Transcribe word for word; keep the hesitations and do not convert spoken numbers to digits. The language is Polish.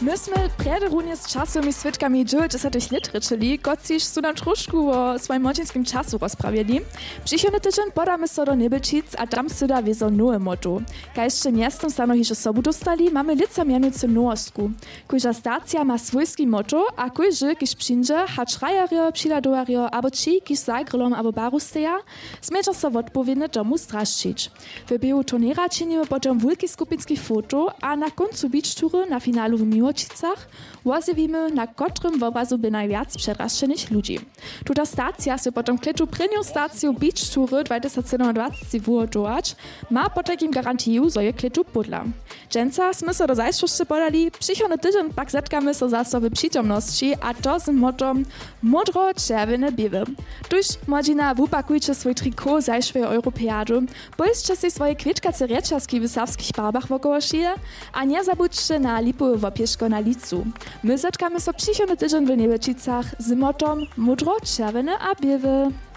My sme prede runie z časom i svedkami dziesięć lat rečeli, kociž su nam trošku o svojim młodzinskim czasu rozprawiali. Przychodny tydzień podamy so do Nebelčic a tam syda wiezo nowe moto. Kajszcze miastom stano hižo sobu dostali, mamy lica mianujúcu nowostku. Kujža stacja ma svojski moto, a kujže, kiž přinže, hač rajario, přiladovario, abo či, kiž zagrlom abo baru steja, smeča so odpowiedne domu straščić. W biu turnera činimy potom wulki skupinski foto, a na koncu beach tury na finalu w Miłočicach wozywimy, na kotrym w obrazu by najwiac przedraszczenych ludzi. Tuta stacja se potom kletu prynją stacją beach tury dwa tysiące dwadzieścia wyłodować, ma po takim garantiju, zo je kletu podla. Dżęca sme so do zajszczosty podali, przychodny tydzień pak zetkamy so zase w przytomności, a to z motom modro-czerwone biewy. Tuż młodzina wupakujcie swój triko zajszłej Europeadu, bojście si swoje kwietkace rečaski w serbskich barbach wokoło šije, a nie zabudźcie na lipowe wopieszko na licu. My zetkamy so przychodny tydzień w Nebelčicach z motom modro-czerwone a biewy.